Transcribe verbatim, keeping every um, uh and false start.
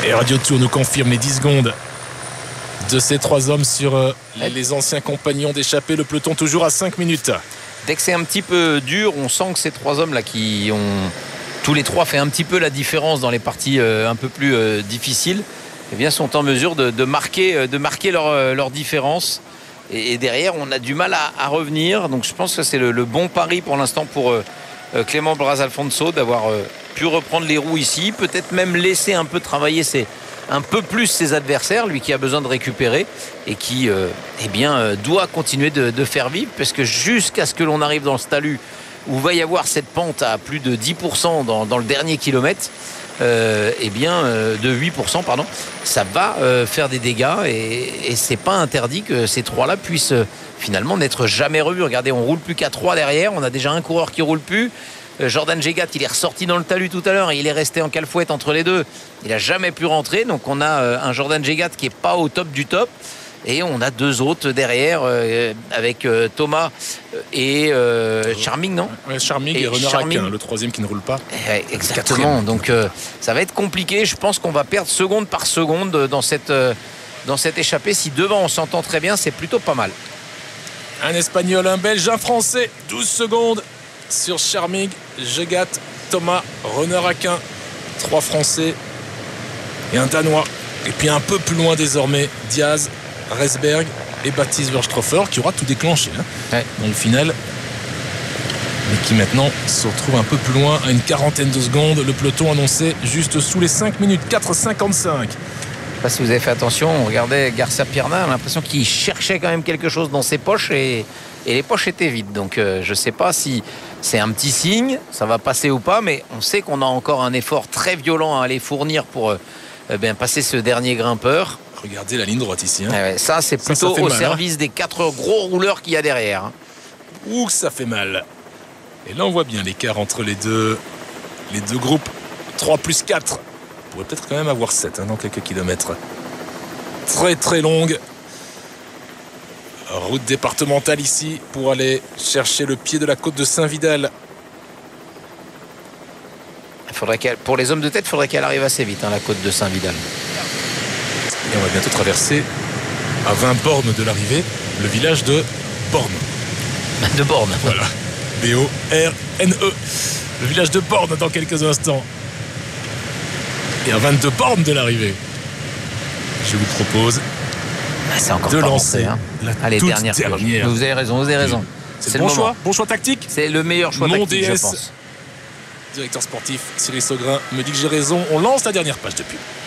Et Radio Tour nous confirme les dix secondes de ces trois hommes sur euh, les anciens compagnons d'échappée. Le peloton toujours à cinq minutes. Dès que c'est un petit peu dur, on sent que ces trois hommes-là qui ont tous les trois fait un petit peu la différence dans les parties euh, un peu plus euh, difficiles, eh bien, sont en mesure de, de marquer, de marquer leur, leur différence. Et, et derrière, on a du mal à, à revenir. Donc je pense que c'est le, le bon pari pour l'instant pour euh, Clément Braz Alfonso d'avoir euh, pu reprendre les roues ici, peut-être même laisser un peu travailler ses, un peu plus ses adversaires, lui qui a besoin de récupérer et qui euh, eh bien, euh, doit continuer de, de faire vivre, parce que jusqu'à ce que l'on arrive dans ce talus où va y avoir cette pente à plus de dix pour cent dans, dans le dernier kilomètre, euh, eh bien, euh, de huit pour cent, pardon, ça va euh, faire des dégâts et, et c'est pas interdit que ces trois-là puissent euh, finalement n'être jamais revus. Regardez, on roule plus qu'à trois derrière, on a déjà un coureur qui roule plus. Jordan Jegat, il est ressorti dans le talus tout à l'heure et il est resté en calfouette entre les deux. Il n'a jamais pu rentrer. Donc on a un Jordan Jegat qui n'est pas au top du top. Et on a deux autres derrière euh, avec euh, Thomas et euh, Charming, non ouais, Charming et, et René Raquin, le troisième qui ne roule pas. Eh, exactement. Donc euh, ça va être compliqué. Je pense qu'on va perdre seconde par seconde dans cette, euh, dans cette échappée. Si devant on s'entend très bien, c'est plutôt pas mal. Un Espagnol, un Belge, un Français. douze secondes sur Charming, Jegat, Thomas, René Raquin. Trois Français et un Danois. Et puis un peu plus loin désormais, Diaz, Resberg et Baptiste Verstroffer qui aura tout déclenché hein, ouais. dans le final, mais qui maintenant se retrouve un peu plus loin à une quarantaine de secondes. Le peloton annoncé juste sous les cinq minutes, quatre cinquante-cinq. Je ne sais pas si vous avez fait attention, on regardait Garcia Pierna, on a l'impression qu'il cherchait quand même quelque chose dans ses poches et, et les poches étaient vides. Donc euh, je ne sais pas si c'est un petit signe, ça va passer ou pas, mais on sait qu'on a encore un effort très violent à aller fournir pour euh, eh bien, passer ce dernier grimpeur. Regardez la ligne droite ici. Hein. Ouais, ça, c'est plutôt ça, ça au mal, service hein. des quatre gros rouleurs qu'il y a derrière. Hein. Ouh, ça fait mal. Et là, on voit bien l'écart entre les deux, les deux groupes. trois plus quatre. On pourrait peut-être quand même avoir sept hein, dans quelques kilomètres. Très, très longue. Route départementale ici pour aller chercher le pied de la côte de Saint-Vidal. Il faudrait qu'elle, pour les hommes de tête, il faudrait qu'elle arrive assez vite, hein, la côte de Saint-Vidal. Et on va bientôt traverser, à vingt bornes de l'arrivée, le village de Borne. De Borne. Voilà. B O R N E. Le village de Borne dans quelques instants. Et à vingt-deux bornes de l'arrivée, je vous propose ah, c'est encore de pas lancer hein. la Allez, toute dernière. dernière. Vous avez raison, vous avez raison. C'est, c'est le bon le choix, bon choix tactique. C'est le meilleur choix Mon tactique, D S, je pense. Directeur sportif Cyril Saugrin me dit que j'ai raison. On lance la dernière page de pub.